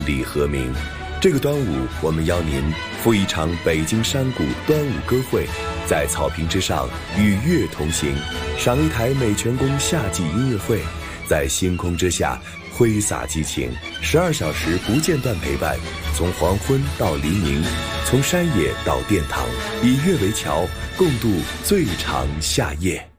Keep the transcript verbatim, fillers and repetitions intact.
李和明。这个端午，我们邀您赴一场北京山谷端午歌会，在草坪之上与月同行，赏一台美泉宫夏季音乐会，在星空之下挥洒激情，十二小时不间断陪伴，从黄昏到黎明，从山野到殿堂，以月为桥，共度最长夏夜。